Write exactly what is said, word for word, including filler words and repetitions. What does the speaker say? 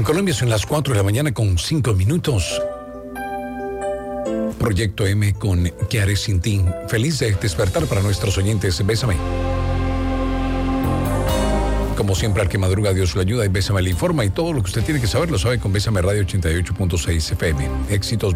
En Colombia son las cuatro de la mañana con cinco minutos. Proyecto M con ¿Qué haré sin ti? Feliz de despertar para nuestros oyentes. Bésame. Como siempre, al que madruga Dios lo ayuda y Bésame le informa, y todo lo que usted tiene que saber lo sabe con Bésame Radio ochenta y ocho punto seis F M. Éxitos.